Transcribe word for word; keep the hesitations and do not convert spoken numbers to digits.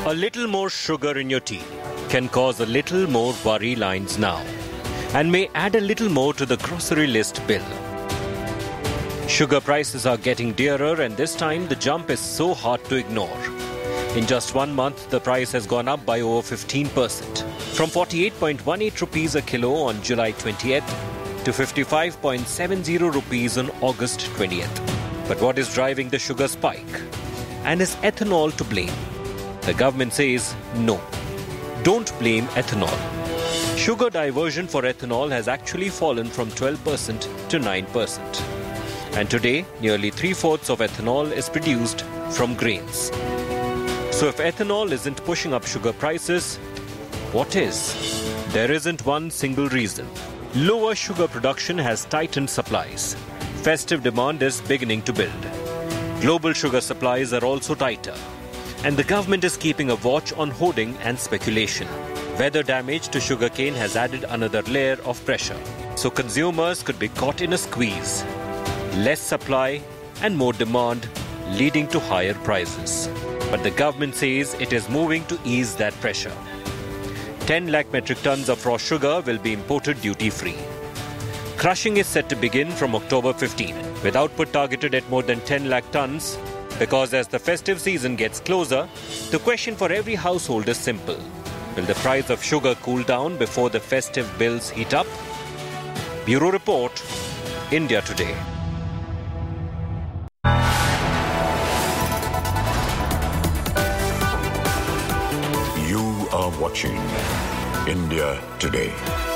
A little more sugar in your tea can cause a little more worry lines now and may add a little more to the grocery list bill. Sugar prices are getting dearer, and this time the jump is so hard to ignore. In just one month, the price has gone up by over fifteen percent, from forty-eight point one eight rupees a kilo on July twentieth to fifty-five point seven zero rupees on August twentieth. But what is driving the sugar spike? And is ethanol to blame? The government says no. Don't blame ethanol. Sugar diversion for ethanol has actually fallen from twelve percent to nine percent. And today, nearly three-fourths of ethanol is produced from grains. So if ethanol isn't pushing up sugar prices, what is? There isn't one single reason. Lower sugar production has tightened supplies. Festive demand is beginning to build. Global sugar supplies are also tighter. And the government is keeping a watch on hoarding and speculation. Weather damage to sugarcane has added another layer of pressure. So consumers could be caught in a squeeze. Less supply and more demand, leading to higher prices. But the government says it is moving to ease that pressure. ten lakh metric tons of raw sugar will be imported duty-free. Crushing is set to begin from October fifteenth, with output targeted at more than ten lakh tons. Because as the festive season gets closer, the question for every household is simple. Will the price of sugar cool down before the festive bills heat up? Bureau Report, India Today. You are watching India Today.